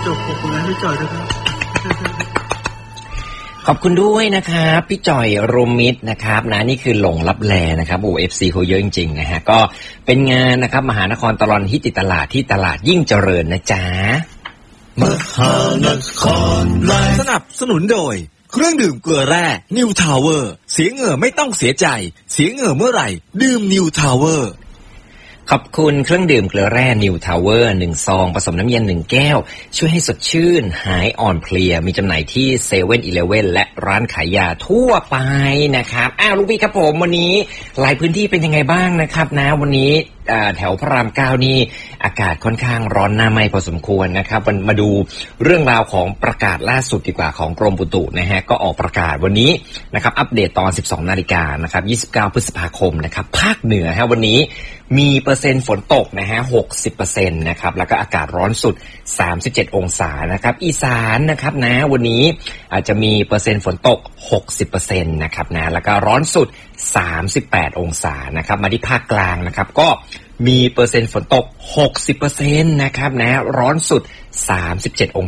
จบขอบคุณนะพี่จอยนะครับขอบคุณด้วยนะครับพี่จ่อยรวมมิตรนะครับนะนี่คือหลงลับแลนะครับโอ้ FC เขาเยอะจริงๆนะฮะก็เป็นงานนะครับมหานครตลอดฮิตติดตลาดที่ตลาดยิ่งเจริญนะจ๊ะมหานครไลฟ์สนับสนุนโดยเครื่องดื่มเกลือแร่นิวทาวเวอร์เสียเหงื่อไม่ต้องเสียใจเสียเหงื่อเมื่อไหร่ดื่มนิวทาวเวอร์ขอบคุณเครื่องดื่มเกลือแร่นิวทาวเวอร์1ซองผสมน้ำเย็น1แก้วช่วยให้สดชื่นหายอ่อนเพลียมีจำหน่ายที่เซเว่นอีเลฟเว่นและร้านขายยาทั่วไปนะครับลูกพี่ครับผมวันนี้หลายพื้นที่เป็นยังไงบ้างนะครับนะวันนี้แถวพระราม9นี่อากาศค่อนข้างร้อนหน้าไหม้พอสมควรนะครับมาดูเรื่องราวของประกาศล่าสุดดีกว่าของกรมอุตุนะฮะก็ออกประกาศวันนี้นะครับอัปเดตตอน 12 นาฬิกานะครับ29 พฤษภาคมนะครับภาคเหนือฮะวันนี้มีเปอร์เซ็นต์ฝนตกนะฮะ 60% นะครับแล้วก็อากาศร้อนสุด37องศานะครับอีสานนะครับนะวันนี้อาจจะมีเปอร์เซ็นต์ฝนตก 60% นะครับนะแล้วก็ร้อนสุด38องศานะครับมาที่ภาคกลางนะครับก็มีเปอร์เซ็นต์ฝนตก 60% นะครับนะร้อนสุด37อง